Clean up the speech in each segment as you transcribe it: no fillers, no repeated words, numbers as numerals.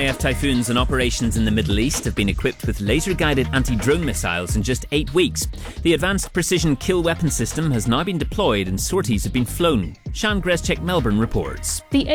RAF Typhoons and operations in the Middle East have been equipped with laser-guided anti-drone missiles in just 8 weeks. The Advanced Precision Kill Weapon System has now been deployed and sorties have been flown. Sian Grescheck Melbourne reports. The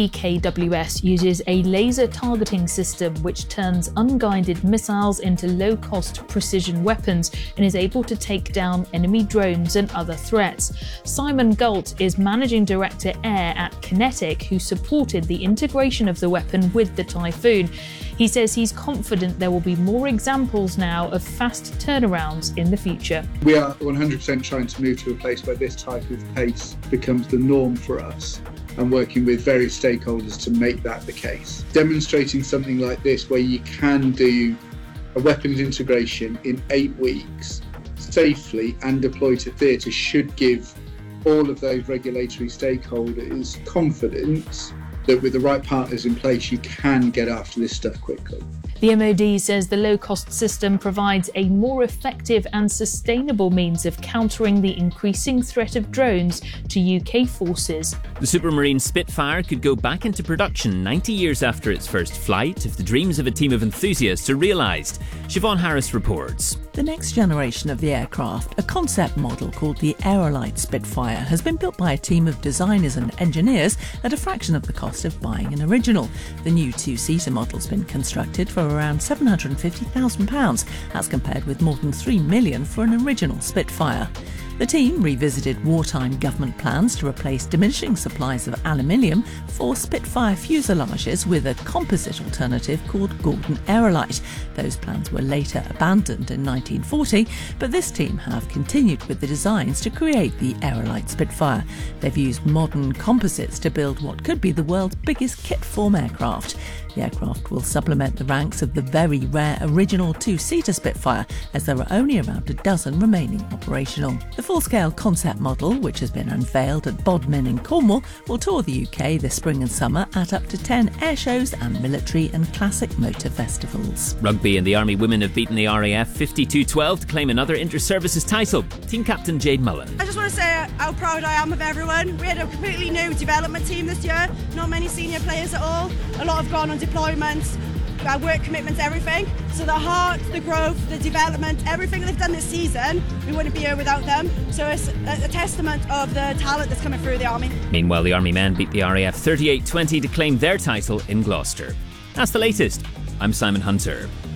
APKWS uses a laser targeting system which turns unguided missiles into low-cost precision weapons and is able to take down enemy drones and other threats. Simon Galt is Managing Director Air at QinetiQ, who supported the integration of the weapon with the Typhoon. He says he's confident there will be more examples now of fast turnarounds in the future. We are 100% trying to move to a place where this type of pace becomes the norm for us, and working with various stakeholders to make that the case. Demonstrating something like this where you can do a weapons integration in 8 weeks safely and deploy to theatre should give all of those regulatory stakeholders confidence that with the right partners in place, you can get after this stuff quickly. The MOD says the low-cost system provides a more effective and sustainable means of countering the increasing threat of drones to UK forces. The Supermarine Spitfire could go back into production 90 years after its first flight if the dreams of a team of enthusiasts are realised. Siobhan Harris reports. The next generation of the aircraft, a concept model called the Aerolite Spitfire, has been built by a team of designers and engineers at a fraction of the cost of buying an original. The new two-seater model's been constructed for around £750,000. That's compared with more than £3 million for an original Spitfire. The team revisited wartime government plans to replace diminishing supplies of aluminium for Spitfire fuselages with a composite alternative called Gordon Aerolite. Those plans were later abandoned in 1940, but this team have continued with the designs to create the Aerolite Spitfire. They've used modern composites to build what could be the world's biggest kit-form aircraft. The aircraft will supplement the ranks of the very rare original two-seater Spitfire, as there are only around a dozen remaining operational. The full-scale concept model, which has been unveiled at Bodmin in Cornwall, will tour the UK this spring and summer at up to 10 air shows and military and classic motor festivals. Rugby and the Army women have beaten the RAF 52-12 to claim another inter-services title. Team captain Jade Mullen. I just want to say how proud I am of everyone. We had a completely new development team this year, not many senior players at all. A lot have gone on deployments, our work commitments, everything. So the heart, the growth, the development, everything they've done this season, we wouldn't be here without them. So it's a testament of the talent that's coming through the Army. Meanwhile, the Army men beat the RAF 38-20 to claim their title in Gloucester. That's the latest. I'm Simon Hunter.